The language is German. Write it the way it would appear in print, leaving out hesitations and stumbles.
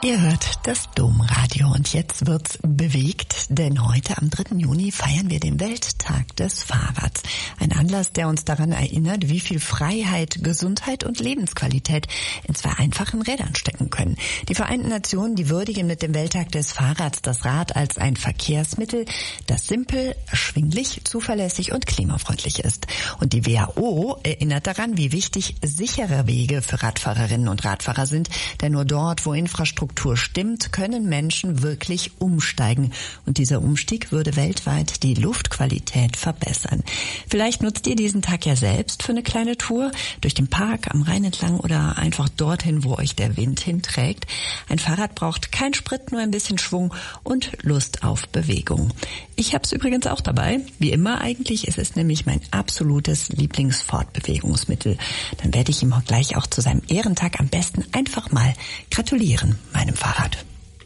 Ihr hört das Domradio und jetzt wird's bewegt, denn heute am 3. Juni feiern wir den Welttag des Fahrrads. Ein Anlass, der uns daran erinnert, wie viel Freiheit, Gesundheit und Lebensqualität in zwei einfachen Rädern stecken können. Die Vereinten Nationen, die würdigen mit dem Welttag des Fahrrads das Rad als ein Verkehrsmittel, das simpel, erschwinglich, zuverlässig und klimafreundlich ist. Und die WHO erinnert daran, wie wichtig sichere Wege für Radfahrerinnen und Radfahrer sind, denn nur dort, wo Infrastruktur stimmt, können Menschen wirklich umsteigen. Und dieser Umstieg würde weltweit die Luftqualität verbessern. Vielleicht nutzt ihr diesen Tag ja selbst für eine kleine Tour durch den Park, am Rhein entlang oder einfach dorthin, wo euch der Wind hinträgt. Ein Fahrrad braucht kein Sprit, nur ein bisschen Schwung und Lust auf Bewegung. Ich habe es übrigens auch dabei. Wie immer eigentlich, es ist nämlich mein absolutes Lieblingsfortbewegungsmittel. Dann werde ich ihm gleich auch zu seinem Ehrentag am besten einfach mal gratulieren, meinem Fahrrad.